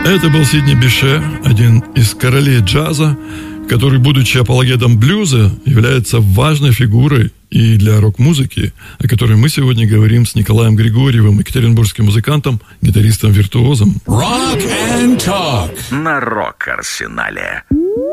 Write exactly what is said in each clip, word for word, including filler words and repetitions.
Это был Сидни Беше, один из королей джаза, который, будучи апологетом блюза, является важной фигурой и для рок-музыки, о которой мы сегодня говорим с Николаем Григорьевым, екатеринбургским музыкантом, гитаристом-виртуозом. Rock and Talk на Рок-Арсенале.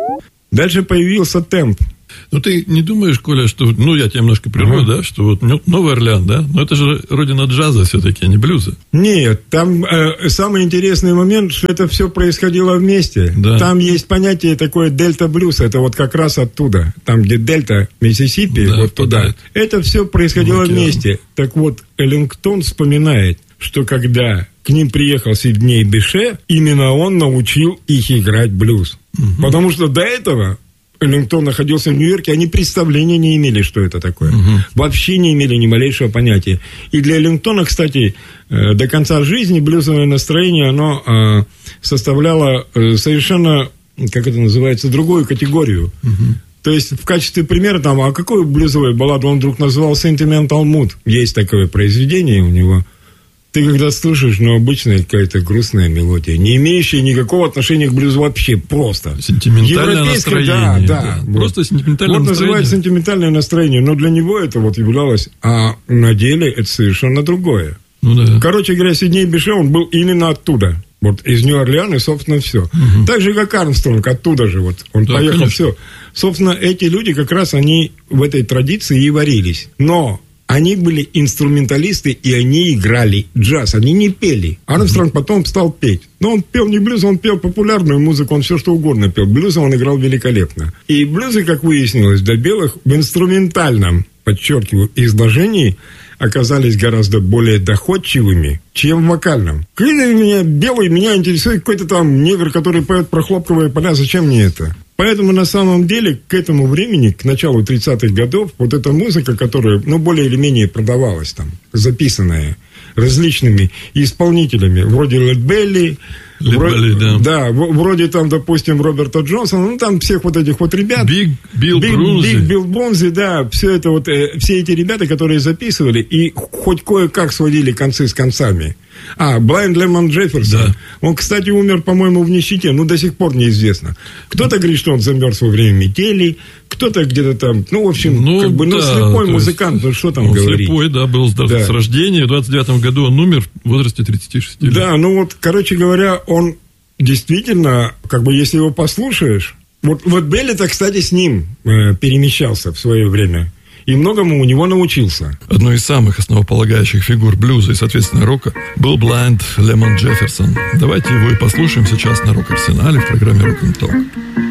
Дальше появился темп. Ну, ты не думаешь, Коля, что... Ну, я тебя немножко прерву, uh-huh. да? Что вот Новый Орлеан, да? Но это же родина джаза все-таки, а не блюза. Нет, там э, самый интересный момент, что это все происходило вместе. Да. Там есть понятие такое дельта-блюз. Это вот как раз оттуда. Там, где дельта Миссисипи, да, вот туда. Это все происходило Океан. вместе. Так вот, Эллингтон вспоминает, что когда к ним приехал Сидни Беше, именно он научил их играть блюз. Uh-huh. Потому что до этого... Эллингтон находился в Нью-Йорке, они представления не имели, что это такое. Uh-huh. Вообще не имели ни малейшего понятия. И для Эллингтона, кстати, до конца жизни блюзовое настроение, оно составляло совершенно, как это называется, другую категорию. Uh-huh. То есть, в качестве примера, там, а какую блюзовую балладу он вдруг назвал Sentimental Mood? Есть такое произведение у него. Ты когда слушаешь, ну, обычная какая-то грустная мелодия, не имеющая никакого отношения к блюзу вообще, просто. Сентиментальное настроение. Да, да. да. Вот. Просто сентиментальное вот настроение. Вот называется сентиментальное настроение, но для него это вот являлось, а на деле это совершенно другое. Ну, да. Короче говоря, Сидни Беше, он был именно оттуда. Вот из Нью-Орлеана, и, собственно, все. Угу. Так же, как Армстронг, оттуда же вот. Он да, поехал, конечно. Все. Собственно, эти люди как раз, они в этой традиции и варились. Но... Они были инструменталисты, и они играли джаз, они не пели. Армстронг потом стал петь. Но он пел не блюз, он пел популярную музыку, он все что угодно пел. Блюз он играл великолепно. И блюзы, как выяснилось, для белых в инструментальном, подчеркиваю, изложении оказались гораздо более доходчивыми, чем в вокальном. Когда меня белый, меня интересует какой-то там негр, который поет про хлопковые поля, зачем мне это? Поэтому, на самом деле, к этому времени, к началу тридцатых годов, вот эта музыка, которая, ну, более или менее продавалась там, записанная различными исполнителями, вроде Лед Белли, вроде, да, да в, вроде там, допустим, Роберта Джонсона, ну, там всех вот этих вот ребят. Биг Билл Бронзи. Биг Билл Бронзи, да, все это вот, э, все эти ребята, которые записывали и хоть кое-как сводили концы с концами. А, Блайнд Лемон Джефферсон. Да. Он, кстати, умер, по-моему, в нищете, но до сих пор неизвестно. Кто-то говорит, что он замерз во время метели, кто-то где-то там, ну, в общем, ну, как бы, ну, да, слепой музыкант, ну, что там он говорить. Слепой, да, был да. с рождения, в двадцать девятом году он умер в возрасте тридцати шести лет. Да, ну, вот, короче говоря, он действительно, как бы, если его послушаешь, вот, вот Белли-то, кстати, с ним э, перемещался в свое время. И многому у него научился. Одной из самых основополагающих фигур блюза и, соответственно, рока был Блайнд Лемон Джефферсон. Давайте его и послушаем сейчас на Рок-Арсенале в программе Rock and Talk.